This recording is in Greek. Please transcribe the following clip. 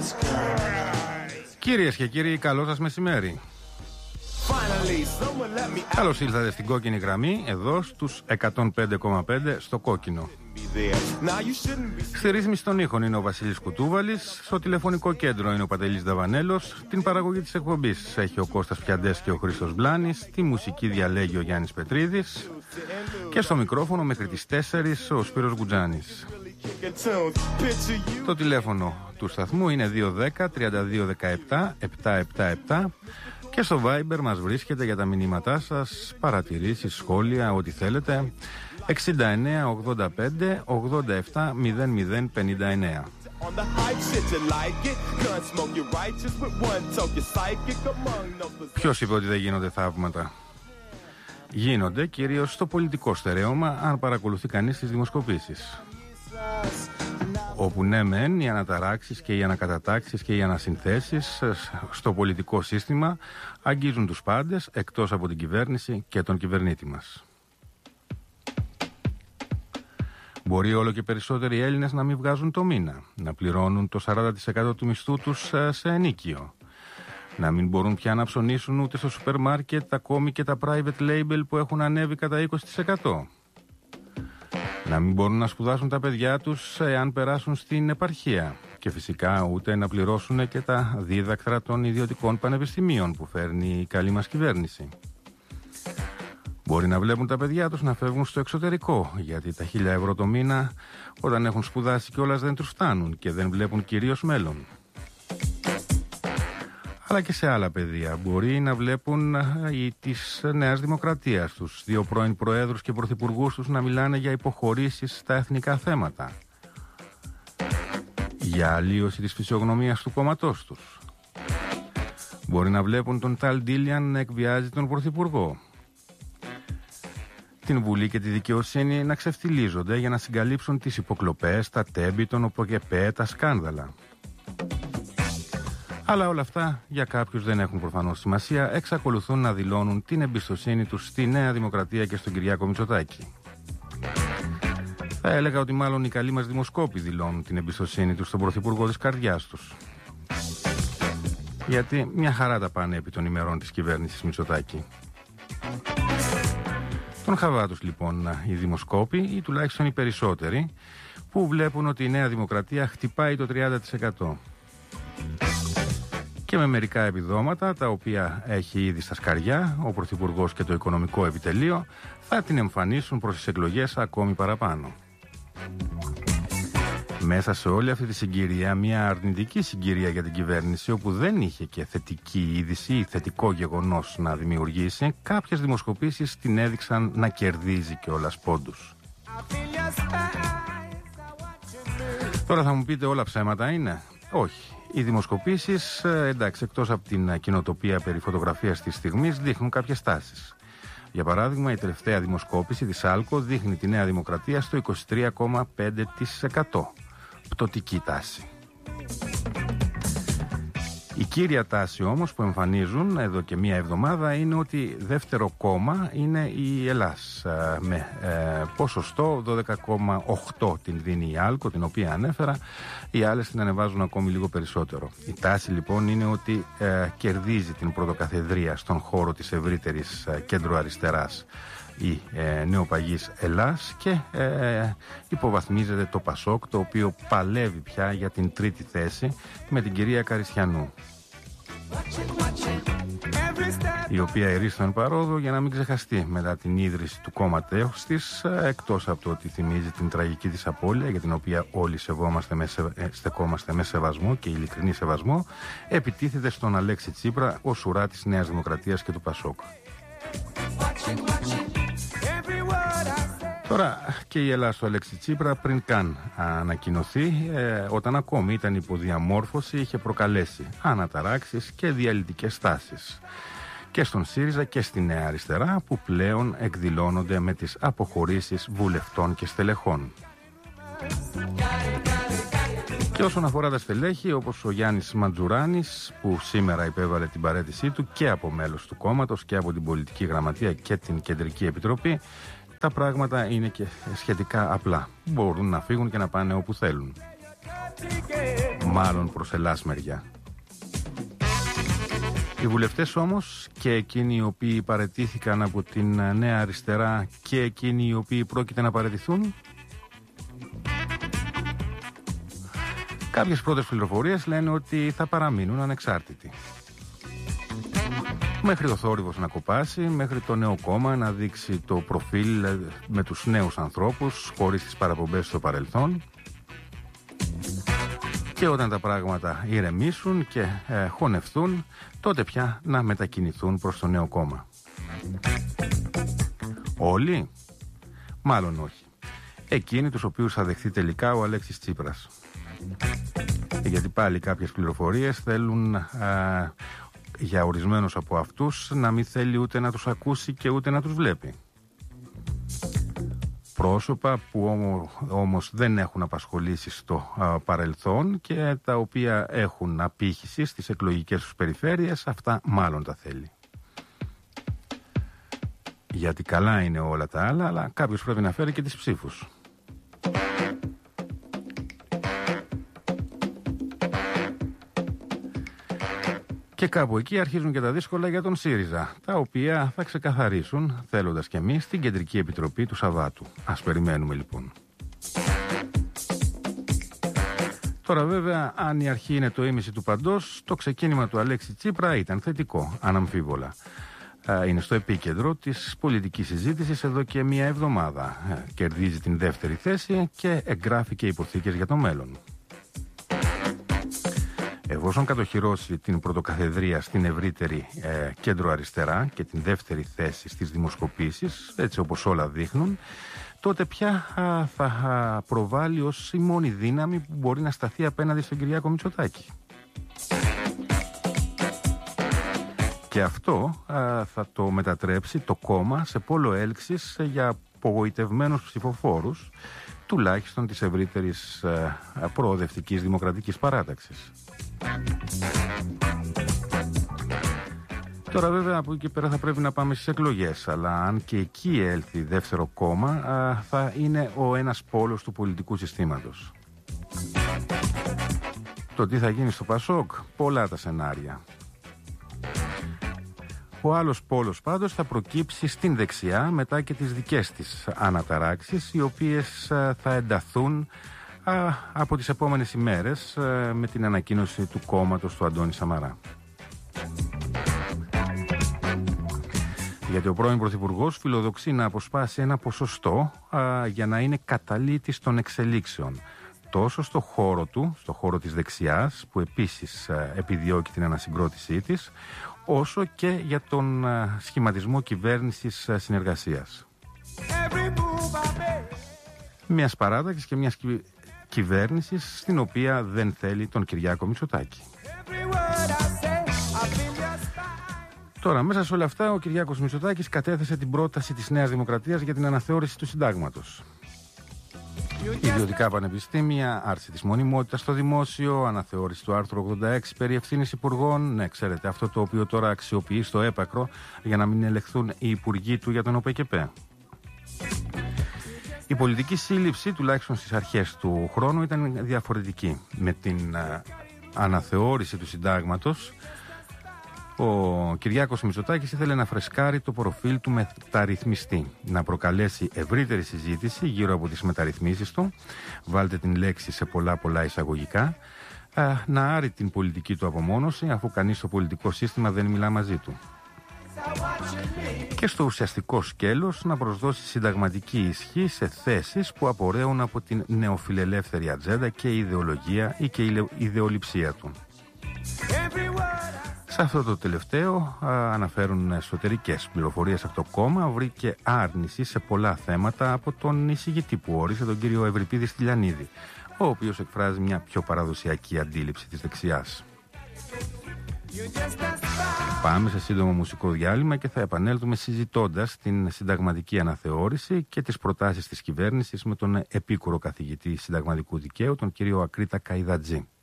Κυρίες και κύριοι, καλό σας μεσημέρι. Καλώς ήλθατε στην κόκκινη γραμμή, εδώ στους 105,5 στο κόκκινο. Στη ρύθμιση των ήχων είναι ο Βασίλης Κουτούβαλης, στο τηλεφωνικό κέντρο είναι ο Παντελής Δαβανέλος, την παραγωγή της εκπομπής έχει ο Κώστας Πιαντές και ο Χρήστος Μπλάνης, τη μουσική διαλέγει ο Γιάννης Πετρίδης και στο μικρόφωνο μέχρι τις 4 ο Σπύρος Γκουτζάνης. Το τηλέφωνο του σταθμού είναι 210 32 17 777 και στο Viber μας βρίσκεται για τα μηνύματά σας, παρατηρήσεις, σχόλια, ό,τι θέλετε. 69 85 87 00 59. Ποιος είπε ότι δεν γίνονται θαύματα? Γίνονται κυρίως στο πολιτικό στερέωμα, αν παρακολουθεί κανείς τις δημοσκοπήσεις. Όπου ναι μεν οι αναταράξεις και οι ανακατατάξεις και οι ανασυνθέσεις στο πολιτικό σύστημα αγγίζουν τους πάντες εκτός από την κυβέρνηση και τον κυβερνήτη μας. Μπορεί όλο και περισσότεροι Έλληνες να μην βγάζουν το μήνα, να πληρώνουν το 40% του μισθού τους σε ενίκιο, να μην μπορούν πια να ψωνίσουν ούτε στο σούπερ μάρκετ, ακόμη και τα private label που έχουν ανέβει κατά 20%. Να μην μπορούν να σπουδάσουν τα παιδιά τους εάν περάσουν στην επαρχία και φυσικά ούτε να πληρώσουν και τα δίδακτρα των ιδιωτικών πανεπιστημίων που φέρνει η καλή μας κυβέρνηση. Μπορεί να βλέπουν τα παιδιά τους να φεύγουν στο εξωτερικό, γιατί τα 1.000 ευρώ το μήνα όταν έχουν σπουδάσει κιόλας δεν τους φτάνουν και δεν βλέπουν κυρίως μέλλον. Αλλά και σε άλλα πεδία μπορεί να βλέπουν της Νέας Δημοκρατίας τους δύο πρώην προέδρους και πρωθυπουργούς τους να μιλάνε για υποχωρήσεις στα εθνικά θέματα, για αλλίωση της φυσιογνωμίας του κόμματός τους. Μπορεί να βλέπουν τον Ταλ Ντίλιαν να εκβιάζει τον πρωθυπουργό, την Βουλή και τη δικαιοσύνη να ξεφτιλίζονται για να συγκαλύψουν τις υποκλοπές, τα τέμπη, τον ΟΠΟΚΕΠΕ, τα σκάνδαλα. Αλλά όλα αυτά για κάποιους δεν έχουν προφανώς σημασία, εξακολουθούν να δηλώνουν την εμπιστοσύνη τους στη Νέα Δημοκρατία και στον Κυριάκο Μητσοτάκη. Θα έλεγα ότι μάλλον οι καλοί μας δημοσκόποι δηλώνουν την εμπιστοσύνη τους στον πρωθυπουργό της καρδιάς τους. Γιατί μια χαρά τα πάνε επί των ημερών της κυβέρνησης Μητσοτάκη. Τον χαβά τους λοιπόν οι δημοσκόποι, ή τουλάχιστον οι περισσότεροι, που βλέπουν ότι η Νέα Δημοκρατία χτυπάει το 30%. Και με μερικά επιδόματα, τα οποία έχει ήδη στα σκαριά ο Πρωθυπουργός και το Οικονομικό Επιτελείο, θα την εμφανίσουν προς τις εκλογές ακόμη παραπάνω. Μέσα σε όλη αυτή τη συγκυρία, μια αρνητική συγκυρία για την κυβέρνηση, όπου δεν είχε και θετική είδηση ή θετικό γεγονός να δημιουργήσει, κάποιες δημοσκοπήσεις την έδειξαν να κερδίζει κιόλας πόντους. Τώρα θα μου πείτε, όλα ψέματα είναι? Όχι. Οι δημοσκοπήσεις, εντάξει, εκτός από την κοινοτοπία περί φωτογραφίας της στιγμής, δείχνουν κάποιες τάσεις. Για παράδειγμα, η τελευταία δημοσκόπηση της ΑΛΚΟ δείχνει τη Νέα Δημοκρατία στο 23,5%. Πτωτική τάση. Η κύρια τάση όμως που εμφανίζουν εδώ και μία εβδομάδα είναι ότι δεύτερο κόμμα είναι η Ελλάς, με ποσοστό 12,8 την δίνει η ΑΛΚΟ, την οποία ανέφερα, οι άλλες την ανεβάζουν ακόμη λίγο περισσότερο. Η τάση λοιπόν είναι ότι κερδίζει την πρωτοκαθεδρία στον χώρο της ευρύτερης κέντρο αριστεράς η νεοπαγής Ελλάς και υποβαθμίζεται το Πασόκ, το οποίο παλεύει πια για την τρίτη θέση με την κυρία Καριστιανού, η οποία ερίστον παρόδο για να μην ξεχαστεί μετά την ίδρυση του κόμματος της, εκτός από το ότι θυμίζει την τραγική της απώλεια, για την οποία όλοι στεκόμαστε με σεβασμό και ειλικρινή σεβασμό, επιτίθεται στον Αλέξη Τσίπρα ως ουρά της Νέας Δημοκρατίας και του Πασόκ. Τώρα και η Ελλάδα του Αλέξη Τσίπρα, πριν καν ανακοινωθεί, όταν ακόμη ήταν υποδιαμόρφωση, είχε προκαλέσει αναταράξεις και διαλυτικές τάσεις και στον ΣΥΡΙΖΑ και στη Νέα Αριστερά, που πλέον εκδηλώνονται με τις αποχωρήσεις βουλευτών και στελεχών. Και όσον αφορά τα στελέχη, όπως ο Γιάννης Μαντζουράνης, που σήμερα υπέβαλε την παραίτησή του και από μέλος του κόμματος και από την Πολιτική Γραμματεία και την Κεντρική Επιτροπή, τα πράγματα είναι και σχετικά απλά. Μπορούν να φύγουν και να πάνε όπου θέλουν. Μάλλον προς Ελλάς μεριά. Οι βουλευτές όμως, και εκείνοι οι οποίοι παραιτήθηκαν από την Νέα Αριστερά και εκείνοι οι οποίοι πρόκειται να παραιτηθούν, κάποιες πρώτες πληροφορίες λένε ότι θα παραμείνουν ανεξάρτητοι. Μέχρι ο θόρυβος να κοπάσει, μέχρι το νέο κόμμα να δείξει το προφίλ με τους νέους ανθρώπους, χωρίς τις παραπομπές στο παρελθόν. Και όταν τα πράγματα ηρεμήσουν και χωνευτούν, τότε πια να μετακινηθούν προς το νέο κόμμα. Όλοι? Μάλλον όχι. Εκείνοι τους οποίους θα δεχθεί τελικά ο Αλέξης Τσίπρας. Γιατί πάλι κάποιες πληροφορίες θέλουν για ορισμένους από αυτούς να μην θέλει ούτε να τους ακούσει και ούτε να τους βλέπει. Πρόσωπα που όμως δεν έχουν απασχολήσει στο παρελθόν και τα οποία έχουν απήχηση στις εκλογικές τους περιφέρειες, αυτά μάλλον τα θέλει. Γιατί καλά είναι όλα τα άλλα, αλλά κάποιος πρέπει να φέρει και τις ψήφους. Και κάπου εκεί αρχίζουν και τα δύσκολα για τον ΣΥΡΙΖΑ, τα οποία θα ξεκαθαρίσουν, θέλοντας και εμείς, στην Κεντρική Επιτροπή του Σαββάτου. Ας περιμένουμε λοιπόν. Τώρα βέβαια, αν η αρχή είναι το ήμιση του παντός, το ξεκίνημα του Αλέξη Τσίπρα ήταν θετικό, αναμφίβολα. Είναι στο επίκεντρο της πολιτικής συζήτησης εδώ και μία εβδομάδα. Κερδίζει την δεύτερη θέση και εγγράφει και υποθήκες για το μέλλον. Εφόσον κατοχυρώσει την πρωτοκαθεδρία στην ευρύτερη κέντρο αριστερά και την δεύτερη θέση στις δημοσκοπήσεις, έτσι όπως όλα δείχνουν, τότε πια θα προβάλλει ως η μόνη δύναμη που μπορεί να σταθεί απέναντι στον Κυριάκο Μητσοτάκη. Και αυτό θα το μετατρέψει το κόμμα σε πόλο έλξης για απογοητευμένους ψηφοφόρους, τουλάχιστον της ευρύτερης προοδευτικής δημοκρατικής παράταξης. Τώρα βέβαια από εκεί πέρα θα πρέπει να πάμε στις εκλογές, αλλά αν και εκεί έλθει δεύτερο κόμμα, θα είναι ο ένας πόλος του πολιτικού συστήματος. Το τι θα γίνει στο Πασόκ, πολλά τα σενάρια. Ο άλλος πόλος πάντως θα προκύψει στην δεξιά μετά και τις δικές της αναταράξεις, οι οποίες θα ενταθούν από τις επόμενες ημέρες με την ανακοίνωση του κόμματος του Αντώνη Σαμαρά. Γιατί ο πρώην Πρωθυπουργός φιλοδοξεί να αποσπάσει ένα ποσοστό για να είναι καταλύτης των εξελίξεων. Τόσο στο χώρο του, στο χώρο της δεξιάς, που επίσης επιδιώκει την ανασυγκρότησή της, όσο και για τον σχηματισμό κυβέρνησης συνεργασίας. Μιας παράταξης και μιας κυβέρνησης στην οποία δεν θέλει τον Κυριάκο Μητσοτάκη. Τώρα, μέσα σε όλα αυτά, ο Κυριάκος Μητσοτάκης κατέθεσε την πρόταση της Νέας Δημοκρατίας για την αναθεώρηση του συντάγματος. Ιδιωτικά πανεπιστήμια, άρση της μονιμότητας στο δημόσιο, αναθεώρηση του άρθρου 86 περί ευθύνης υπουργών. Ναι, ξέρετε, αυτό το οποίο τώρα αξιοποιεί στο έπακρο για να μην ελεγχθούν οι υπουργοί του για τον ΟΠΕΚΕΠΕ. Η πολιτική σύλληψη, τουλάχιστον στις αρχές του χρόνου, ήταν διαφορετική. Με την αναθεώρηση του συντάγματος, ο Κυριάκος Μητσοτάκης ήθελε να φρεσκάρει το προφίλ του μεταρρυθμιστή, να προκαλέσει ευρύτερη συζήτηση γύρω από τις μεταρρυθμίσεις του, βάλτε την λέξη σε πολλά εισαγωγικά, να άρει την πολιτική του απομόνωση, αφού κανείς στο πολιτικό σύστημα δεν μιλά μαζί του. Και στο ουσιαστικό σκέλος να προσδώσει συνταγματική ισχύ σε θέσεις που απορρέουν από την νεοφιλελεύθερη ατζέντα και η ιδεολογία ή και η ιδεολειψία του. Σε αυτό το τελευταίο αναφέρουν εσωτερικές πληροφορίες από το κόμμα, βρήκε άρνηση σε πολλά θέματα από τον εισηγητή που όρισε, τον κύριο Ευρυπίδη Στυλιανίδη, ο οποίος εκφράζει μια πιο παραδοσιακή αντίληψη της δεξιάς. Πάμε σε σύντομο μουσικό διάλειμμα και θα επανέλθουμε συζητώντας την συνταγματική αναθεώρηση και τις προτάσεις της κυβέρνησης με τον επίκουρο καθηγητή συνταγματικού δικαίου, τον κύριο Ακρίτα Καϊδατζή.